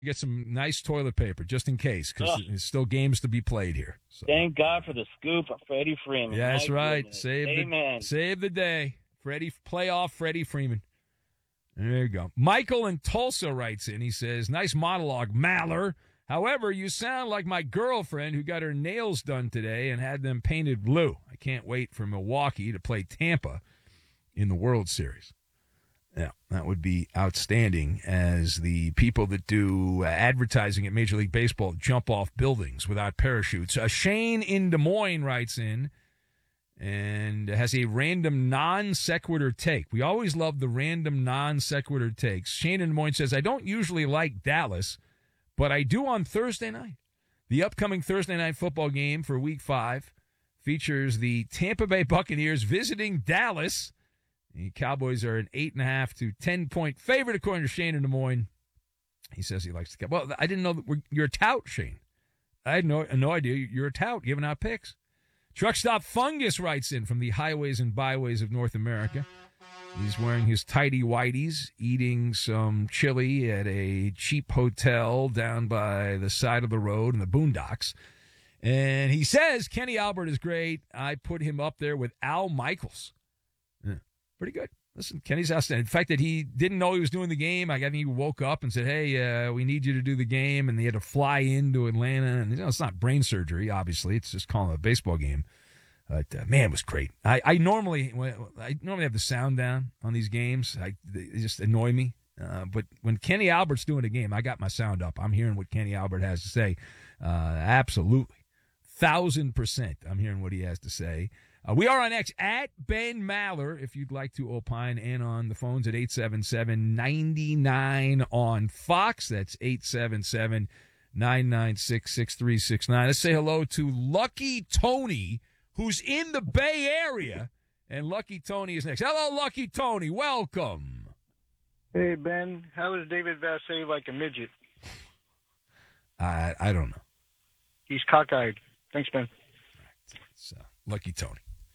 get some nice toilet paper just in case, because there's still games to be played here. So. Thank God for the scoop of Freddie Freeman. Yeah, that's right. Goodness. Save the day. Playoff Freddie Freeman. There you go. Michael in Tulsa writes in. He says, nice monologue, Maller. However, you sound like my girlfriend who got her nails done today and had them painted blue. I can't wait for Milwaukee to play Tampa in the World Series. Yeah, that would be outstanding as the people that do advertising at Major League Baseball jump off buildings without parachutes. Shane in Des Moines writes in and has a random non-sequitur take. We always love the random non-sequitur takes. Shane in Des Moines says, I don't usually like Dallas, but I do on Thursday night. The upcoming Thursday night football game for Week 5 features the Tampa Bay Buccaneers visiting Dallas. The Cowboys are an 8.5 to 10-point favorite, according to Shane in Des Moines. He says he likes the Cowboys. Well, I didn't know that you're a tout, Shane. I had no idea you're a tout giving out picks. Truck Stop Fungus writes in from the highways and byways of North America. He's wearing his tighty whities, eating some chili at a cheap hotel down by the side of the road in the boondocks. And he says Kenny Albert is great. I put him up there with Al Michaels. Yeah, pretty good. Listen, Kenny's outstanding. The fact that he didn't know he was doing the game, I think he woke up and said, hey, we need you to do the game, and they had to fly into Atlanta. And it's not brain surgery, obviously. It's just calling it a baseball game. But, man, it was great. I normally have the sound down on these games. They just annoy me. But when Kenny Albert's doing a game, I got my sound up. I'm hearing what Kenny Albert has to say. Absolutely. 1,000% I'm hearing what he has to say. We are on X at Ben Maller, if you'd like to opine, and on the phones at 877-99 on Fox. That's 877-996-6369. Let's say hello to Lucky Tony, who's in the Bay Area, and Lucky Tony is next. Hello, Lucky Tony. Welcome. Hey, Ben. How is David Vassay like a midget? I don't know. He's cockeyed. Thanks, Ben. So, Lucky Tony.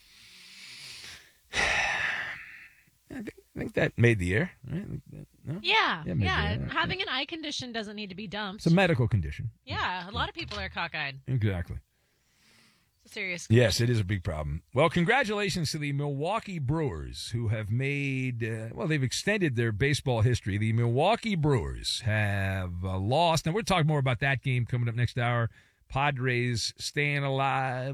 I think that made the air. Right? No? Yeah. Having an eye condition doesn't need to be dumped. It's a medical condition. Yeah, a lot of people are cockeyed. Exactly. It's a serious condition. Yes, it is a big problem. Well, congratulations to the Milwaukee Brewers, who have made, they've extended their baseball history. The Milwaukee Brewers have lost. Now, we'll talk more about that game coming up next hour. Padres staying alive.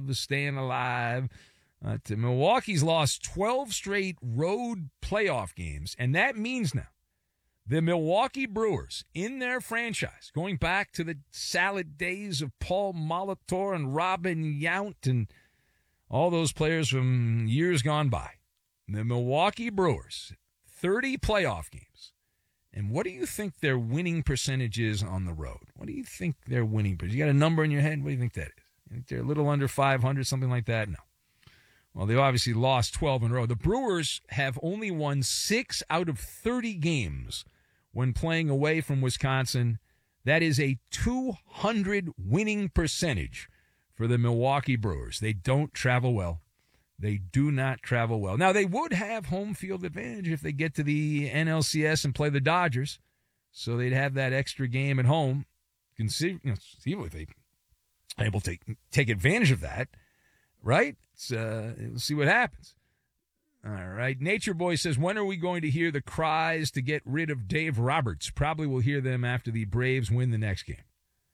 Milwaukee's lost 12 straight road playoff games, and that means now the Milwaukee Brewers, in their franchise, going back to the salad days of Paul Molitor and Robin Yount and all those players from years gone by, the Milwaukee Brewers, 30 playoff games. And what do you think their winning percentage is on the road? What do you think their winning percentage? You got a number in your head? What do you think that is? You think they're a little under 500, something like that? No. Well, they obviously lost 12 in a row. The Brewers have only won 6 out of 30 games when playing away from Wisconsin. That is a 200 winning percentage for the Milwaukee Brewers. They don't travel well. They do not travel well. Now, they would have home field advantage if they get to the NLCS and play the Dodgers, so they'd have that extra game at home. See if they're able to take advantage of that, right? We'll see what happens. All right. Nature Boy says, when are we going to hear the cries to get rid of Dave Roberts? Probably we'll hear them after the Braves win the next game.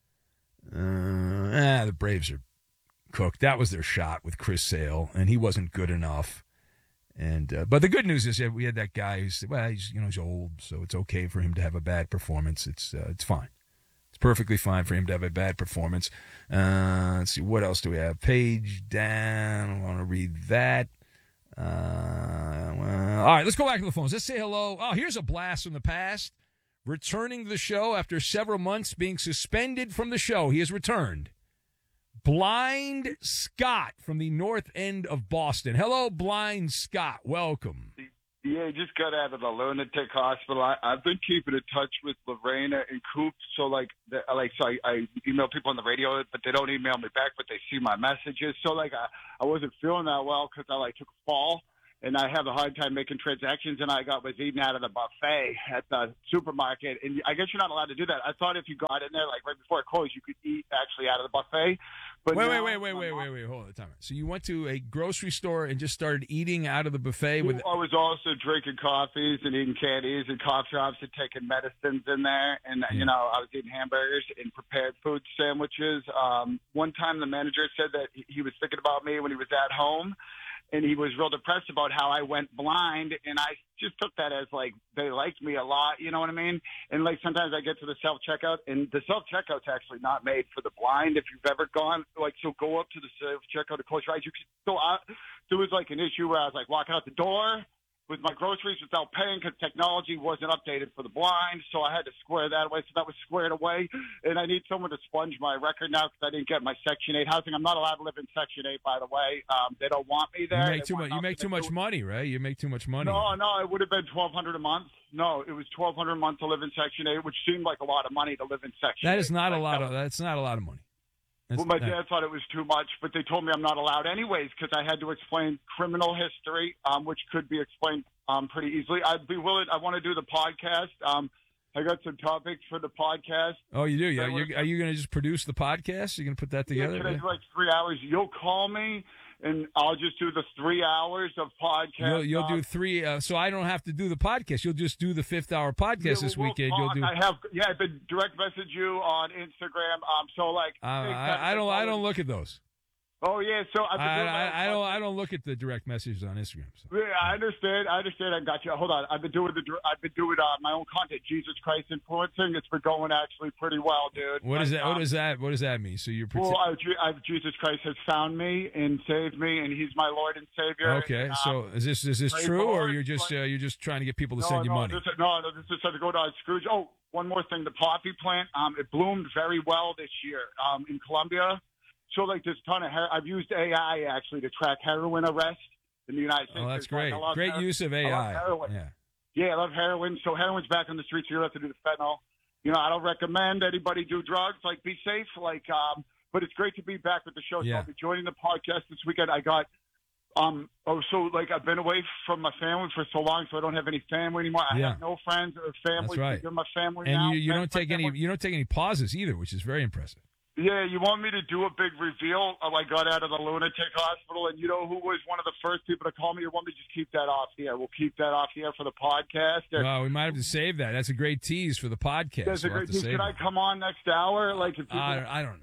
The Braves are cooked. That was their shot with Chris Sale, and he wasn't good enough. And but the good news is we had that guy who said, well, he's old, so it's okay for him to have a bad performance. It's fine. It's perfectly fine for him to have a bad performance. Let's see, what else do we have? Page down. I want to read that. All right, let's go back to the phones. Let's say hello. Oh, here's a blast from the past. Returning to the show after several months being suspended from the show. He has returned. Blind Scott from the north end of Boston. Hello, Blind Scott. Welcome. Yeah, just got out of the lunatic hospital. I've been keeping in touch with Lorena and Coop. So, I email people on the radio, but they don't email me back, but they see my messages. So, I wasn't feeling that well because I, took a fall. and I have a hard time making transactions, and I was eating out of the buffet at the supermarket. And I guess you're not allowed to do that. I thought if you got in there, like right before it closed, you could eat actually out of the buffet. But Wait, hold on, time. So you went to a grocery store and just started eating out of the buffet with. I was also drinking coffees and eating candies and cough drops and taking medicines in there, and I was eating hamburgers and prepared food sandwiches. One time, the manager said that he was thinking about me when he was at home, and he was real depressed about how I went blind, and I just took that as, like, they liked me a lot, you know what I mean? And, like, sometimes I get to the self-checkout, and the self-checkout's actually not made for the blind. If you've ever gone, like, so go up to the self-checkout to close your eyes. You can still there was, like, an issue where I was, like, walking out the door with my groceries without paying because technology wasn't updated for the blind, so I had to square that away. So that was squared away, and I need someone to sponge my record now because I didn't get my Section 8 housing. I'm not allowed to live in Section 8, by the way. They don't want me there. You make too much money, right? You make too much money. No, it would have been $1,200 a month. No, it was $1,200 a month to live in Section 8, which seemed like a lot of money to live in Section 8. That is not a lot of. That's not a lot of money. Well, my dad thought it was too much, but they told me I'm not allowed anyways because I had to explain criminal history, which could be explained pretty easily. I'd be willing. I want to do the podcast. I got some topics for the podcast. Oh, you do? Yeah. Are you going to just produce the podcast? You're going to put that together? Yeah, today, like 3 hours. You'll call me, and I'll just do the 3 hours of podcast. You'll do three, so I don't have to do the podcast. You'll just do the 5th hour podcast this weekend. Talk. I've been direct message you on Instagram. So like, I don't look at those. Oh yeah, so I don't look at the direct messages on Instagram. So. Yeah, I understand. I got you. Hold on. I've been doing my own content. Jesus Christ influencing. It's been going actually pretty well, dude. What is that? What does that mean? So you're Jesus Christ has found me and saved me, and He's my Lord and Savior. Okay, and, so is this true, or you're just trying to get people to send you money? This is to go to Scrooge. Oh, one more thing. The poppy plant. It bloomed very well this year in Colombia. So, like, there's a ton of I've used AI, actually, to track heroin arrests in the United States. Oh, that's great. Great use of AI. I love heroin. Yeah, I love heroin. So heroin's back on the streets. You don't have to do the fentanyl. I don't recommend anybody do drugs. Like, be safe. Like, but it's great to be back with the show. So I'll be joining the podcast this weekend. I got, I've been away from my family for so long, so I don't have any family anymore. I have no friends or family. That's right. You're my family and now. You don't take any pauses either, which is very impressive. Yeah, you want me to do a big reveal? I got out of the lunatic hospital, and you know who was one of the first people to call me? You want me to just keep that off the air? We'll keep that off the air for the podcast. Well, we might have to save that. That's a great tease for the podcast. That's a great tease. Can I come on next hour? Like, if I don't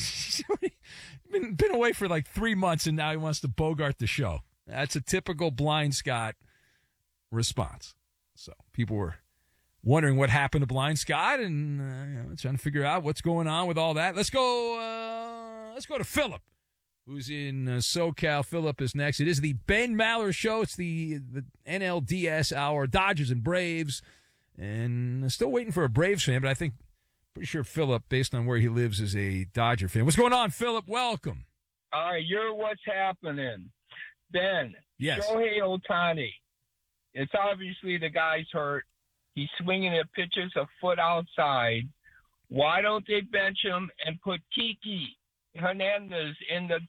know. been away for like 3 months, and now he wants to bogart the show. That's a typical Blind Scott response. So people were wondering what happened to Blind Scott, and trying to figure out what's going on with all that. Let's go to Philip, who's in SoCal. Philip is next. It is the Ben Maller Show. It's the NLDS Hour, Dodgers and Braves, and still waiting for a Braves fan, but pretty sure Philip, based on where he lives, is a Dodger fan. What's going on, Philip? Welcome. All right, you're what's happening. Ben, yes. Shohei Ohtani. It's obviously the guy's hurt. He's swinging at pitches a foot outside. Why don't they bench him and put Kiki Hernandez in the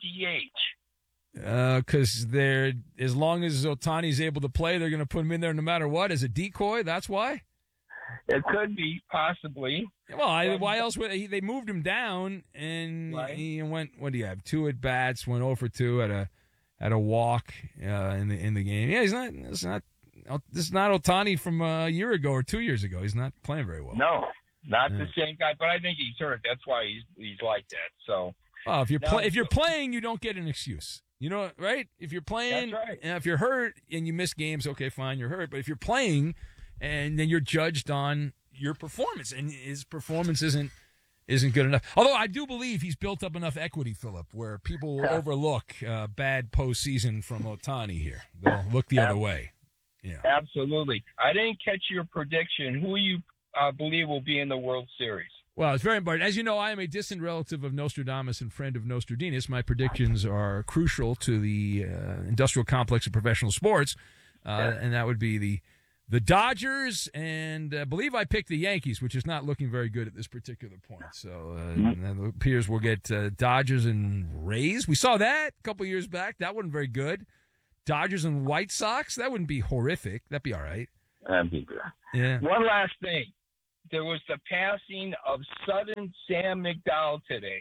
DH? Because as long as Ohtani's able to play, they're going to put him in there no matter what as a decoy. That's why. It could be, possibly. Well, why else would they moved him down and he went? What do you have? 2 at bats, went 0 for 2 at a walk in the game. Yeah, this is not Ohtani from a year ago or 2 years ago. He's not playing very well. No, not the same guy. But I think he's hurt. That's why he's like that. So, well, if you're playing, you don't get an excuse. You know, right? If you're playing, that's right. And if you're hurt and you miss games, okay, fine, you're hurt. But if you're playing, and then you're judged on your performance, and his performance isn't good enough. Although I do believe he's built up enough equity, Philip, where people will overlook bad postseason from Ohtani here. They'll look the other way. Yeah, absolutely. I didn't catch your prediction. Who you believe will be in the World Series? Well, it's very important. As you know, I am a distant relative of Nostradamus and friend of Nostradinus. My predictions are crucial to the industrial complex of professional sports, and that would be the Dodgers, and I believe I picked the Yankees, which is not looking very good at this particular point. So it appears we'll get Dodgers and Rays. We saw that a couple years back. That wasn't very good. Dodgers and White Sox? That wouldn't be horrific. That'd be all right. That'd be good. Yeah. One last thing. There was the passing of Sudden Sam McDowell today.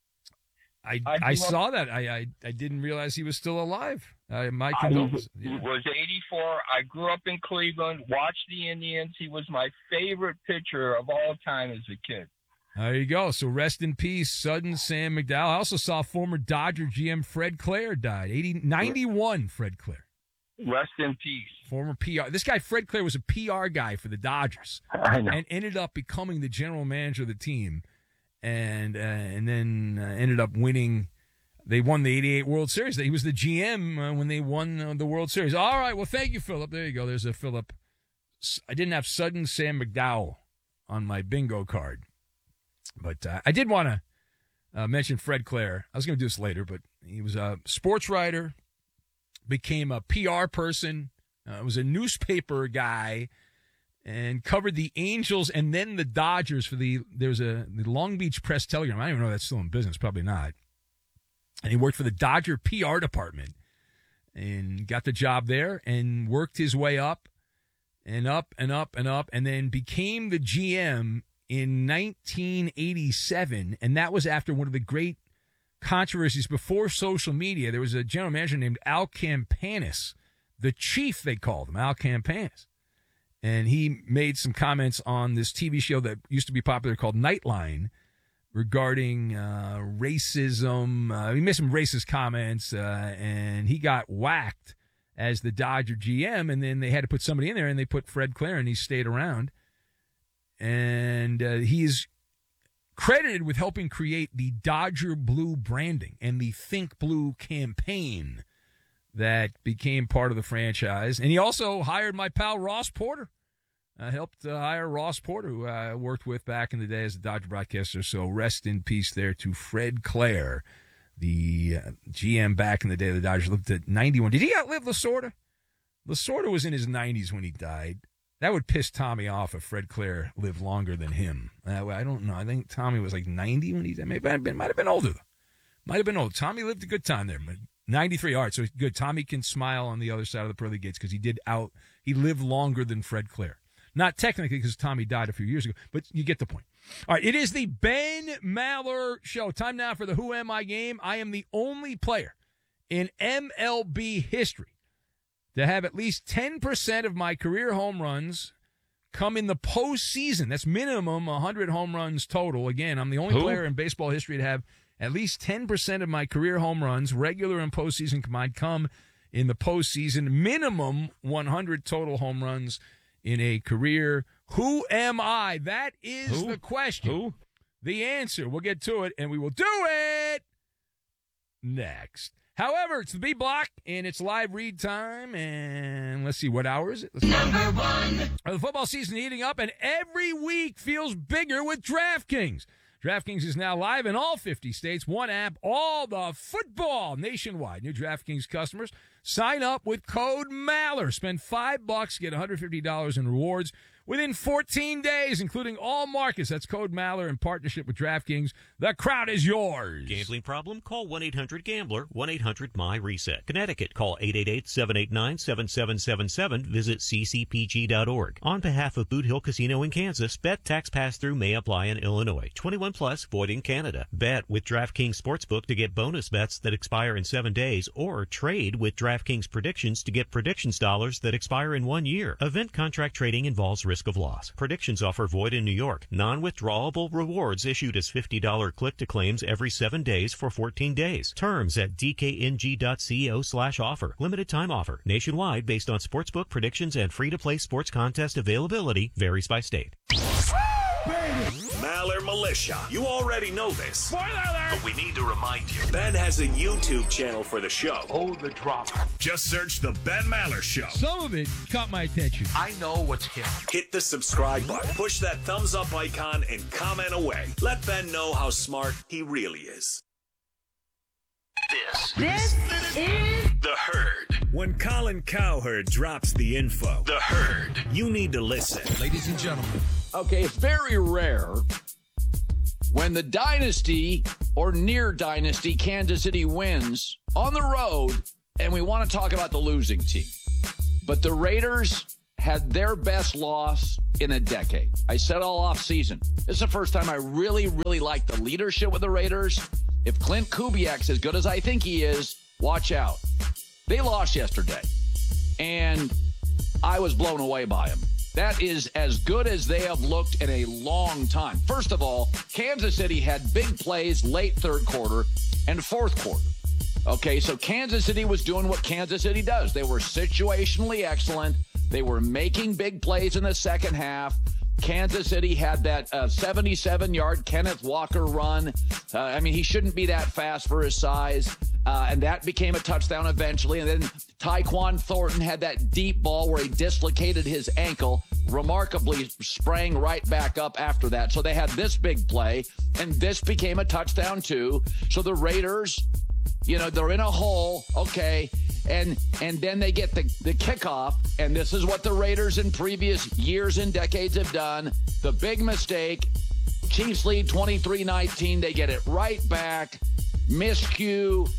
I saw that. I didn't realize he was still alive. My He condolences. was 84. I grew up in Cleveland, watched the Indians. He was my favorite pitcher of all time as a kid. There you go. So rest in peace, Sudden Sam McDowell. I also saw former Dodger GM Fred Clare died. 91, Fred Clare. Rest in peace. Former PR. This guy, Fred Clare, was a PR guy for the Dodgers. I know. And ended up becoming the general manager of the team. And then ended up winning. They won the 88 World Series. He was the GM when they won the World Series. All right. Well, thank you, Philip. There you go. There's a Philip. I didn't have Sudden Sam McDowell on my bingo card. But I did want to mention Fred Clare. I was going to do this later, but he was a sports writer, became a PR person, was a newspaper guy, and covered the Angels and then the Dodgers for the Long Beach Press Telegram. I don't even know if that's still in business, probably not. And he worked for the Dodger PR department and got the job there and worked his way up and up and up and up, and then became the GM in 1987, and that was after one of the great controversies before social media. There was a general manager named Al Campanis, the chief, they called him, Al Campanis. And he made some comments on this TV show that used to be popular called Nightline regarding racism. He made some racist comments, and he got whacked as the Dodger GM, and then they had to put somebody in there, and they put Fred Clare, and he stayed around. And he is credited with helping create the Dodger Blue branding and the Think Blue campaign that became part of the franchise. And he also hired my pal Ross Porter. Helped hire Ross Porter, who I worked with back in the day as a Dodger broadcaster. So rest in peace there to Fred Clare, the GM back in the day of the Dodgers. Lived at 91. Did he outlive Lasorda? Lasorda was in his 90s when he died. That would piss Tommy off if Fred Clare lived longer than him. I don't know. I think Tommy was like 90 when he died. Might have been older, though. Might have been old. Tommy lived a good time there. 93. All right, so good. Tommy can smile on the other side of the pearly gates because he lived longer than Fred Clare. Not technically because Tommy died a few years ago, but you get the point. All right, it is the Ben Maller Show. Time now for the Who Am I game. I am the only player in MLB history to have at least 10% of my career home runs come in the postseason. That's minimum 100 home runs total. Again, I'm the only player in baseball history to have at least 10% of my career home runs, regular and postseason combined, come in the postseason. Minimum 100 total home runs in a career. Who am I? That is the question. Who? The answer. We'll get to it, and we will do it next. However, it's the B block, and it's live read time, and let's see, what hour is it? Number one. The football season heating up, and every week feels bigger with DraftKings. DraftKings is now live in all 50 states. One app, all the football nationwide. New DraftKings customers, sign up with code MALLER. Spend $5, get $150 in rewards within 14 days, including all markets. That's code MALLER in partnership with DraftKings. The crowd is yours. Gambling problem? Call 1-800-GAMBLER, 1-800-MY-RESET. Connecticut, call 888-789-7777. Visit ccpg.org. On behalf of Boot Hill Casino in Kansas, bet tax pass-through may apply in Illinois. 21 plus, void in Canada. Bet with DraftKings Sportsbook to get bonus bets that expire in 7 days, or trade with DraftKings Predictions to get predictions dollars that expire in 1 year. Event contract trading involves risk of loss. Predictions offer void in New York. Non-withdrawable rewards issued as $50 click-to-claims every 7 days for 14 days. Terms at dkng.co/offer. Limited time offer. Nationwide based on sportsbook predictions and free-to-play sports contest availability. Varies by state. Maller Militia. You already know this. Spoiler alert! But we need to remind you. Ben has a YouTube channel for the show. Hold the drop. Just search The Ben Maller Show. Some of it caught my attention. I know what's hip. Hit the subscribe button. Push that thumbs up icon and comment away. Let Ben know how smart he really is. This is The Herd. When Colin Cowherd drops the info, The Herd, you need to listen. Ladies and gentlemen. Okay, it's very rare when the dynasty or near dynasty Kansas City wins on the road and we want to talk about the losing team. But the Raiders had their best loss in a decade. I said all off season. This is the first time I really, really like the leadership with the Raiders. If Clint Kubiak's as good as I think he is, watch out. They lost yesterday, and I was blown away by them. That is as good as they have looked in a long time. First of all, Kansas City had big plays late third quarter and fourth quarter. Okay, so Kansas City was doing what Kansas City does. They were situationally excellent. They were making big plays in the second half. Kansas City had that 77-yard Kenneth Walker run. He shouldn't be that fast for his size. And that became a touchdown eventually. And then Tyquan Thornton had that deep ball where he dislocated his ankle, remarkably sprang right back up after that. So they had this big play, and this became a touchdown too. So the Raiders, they're in a hole. Okay. And then they get the kickoff, and this is what the Raiders in previous years and decades have done. The big mistake, Chiefs lead 23-19. They get it right back. Miscue,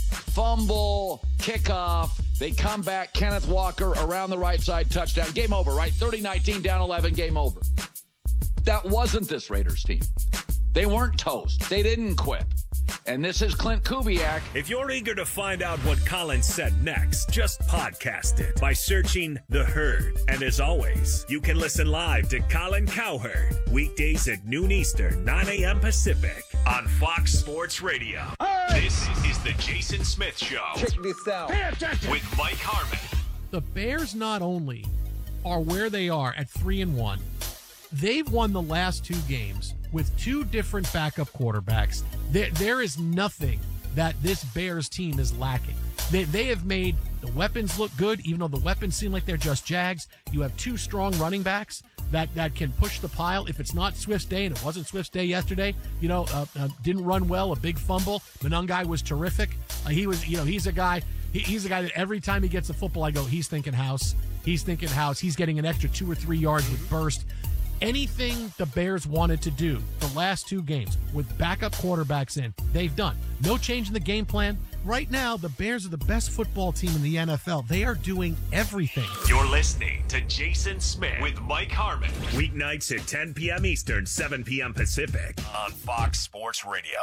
fumble, kickoff. They come back. Kenneth Walker around the right side, touchdown. Game over, right? 30-19, down 11, game over. That wasn't this Raiders team. They weren't toast. They didn't quit. And this is Clint Kubiak. If you're eager to find out what Colin said next, just podcast it by searching The Herd. And as always, you can listen live to Colin Cowherd weekdays at noon Eastern, 9 a.m. Pacific on Fox Sports Radio. This is the Jason Smith Show. Check this out. Pay attention. With Mike Harmon. The Bears not only are where they are at 3-1, they've won the last two games with two different backup quarterbacks. There is nothing that this Bears team is lacking. They have made the weapons look good, even though the weapons seem like they're just Jags. You have two strong running backs that can push the pile. If it's not Swift's day, and it wasn't Swift's day yesterday, didn't run well, a big fumble. Monangai was terrific. He's a guy that every time he gets the football, I go, he's thinking house. He's thinking house. He's getting an extra 2 or 3 yards with burst. Anything the Bears wanted to do the last two games with backup quarterbacks in, they've done. No change in the game plan. Right now, the Bears are the best football team in the NFL. They are doing everything. You're listening to Jason Smith with Mike Harmon. Weeknights at 10 p.m. Eastern, 7 p.m. Pacific on Fox Sports Radio.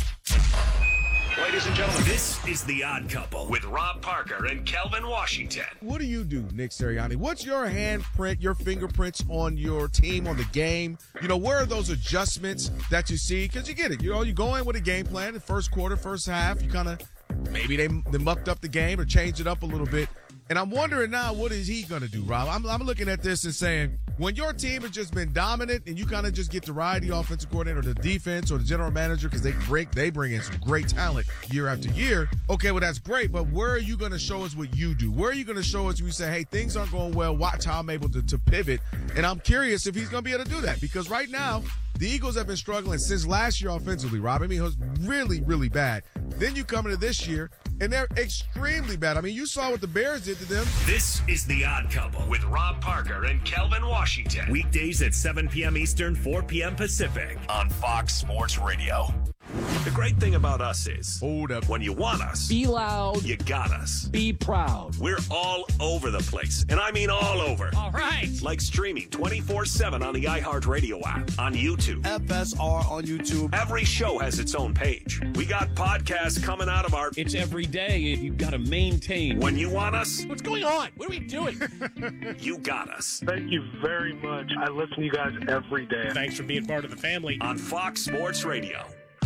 Ladies and gentlemen, this is The Odd Couple with Rob Parker and Kelvin Washington. What do you do, Nick Sirianni? What's your handprint, your fingerprints on your team, on the game? Where are those adjustments that you see? Because you get it. You go in with a game plan in first quarter, first half. You kind of, maybe they mucked up the game or changed it up a little bit. And I'm wondering now, what is he going to do, Rob? I'm looking at this and saying, when your team has just been dominant and you kind of just get to ride the offensive coordinator or the defense or the general manager because they bring in some great talent year after year, okay, well, that's great, but where are you going to show us what you do? Where are you going to show us when you say, hey, things aren't going well, watch how I'm able to pivot? And I'm curious if he's going to be able to do that because right now, the Eagles have been struggling since last year offensively, Rob. It was really, really bad. Then you come into this year, and they're extremely bad. You saw what the Bears did to them. This is The Odd Couple with Rob Parker and Kelvin Washington. Weekdays at 7 p.m. Eastern, 4 p.m. Pacific on Fox Sports Radio. The great thing about us is, hold up, when you want us, be loud, you got us. Be proud. We're all over the place, and I mean all over. All right. Like streaming 24/7 on the iHeartRadio app, on YouTube. FSR on YouTube. Every show has its own page. We got podcasts coming out of our... It's every day, and you've got to maintain. When you want us... What's going on? What are we doing? You got us. Thank you very much. I listen to you guys every day. Thanks for being part of the family. On Fox Sports Radio.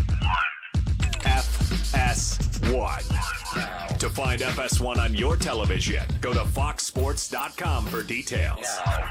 FS1. To find FS1 on your television, go to foxsports.com for details.